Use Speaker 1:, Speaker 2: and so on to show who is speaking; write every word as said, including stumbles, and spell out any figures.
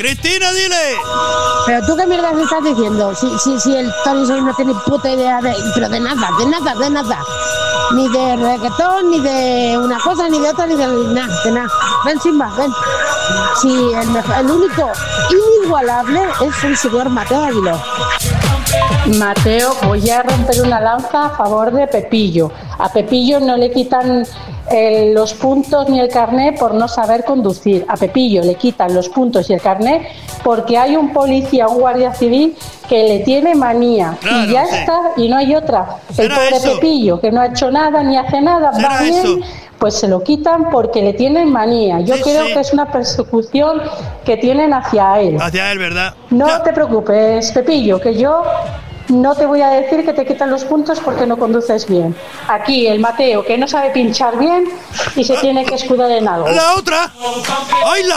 Speaker 1: Cristina, dile.
Speaker 2: Pero tú qué mierda me estás diciendo, si, si, si el Tony Soy no tiene puta idea de, pero de nada, de nada, de nada. Ni de reggaetón, ni de una cosa, ni de otra, ni de nada, de nada. Ven, Simba, ven. Si el, mejor, el único inigualable es el señor Mateo Aguiló.
Speaker 3: Mateo, voy a romper una lanza a favor de Pepillo. A Pepillo no le quitan eh, los puntos ni el carnet por no saber conducir. A Pepillo le quitan los puntos y el carnet porque hay un policía, un guardia civil que le tiene manía. Claro, y ya sí. está, y no hay otra. El pobre eso? Pepillo, que no ha hecho nada ni hace nada, va bien, eso? Pues se lo quitan porque le tienen manía. Yo sí, creo sí. que es una persecución que tienen hacia él.
Speaker 1: Hacia él, ¿verdad?
Speaker 3: No
Speaker 1: ya.
Speaker 3: te preocupes, Pepillo, que yo no te voy a decir que te quitan los puntos porque no conduces bien. Aquí el Mateo, que no sabe pinchar bien y se tiene que escudar en algo.
Speaker 1: La otra. ¡Ay, la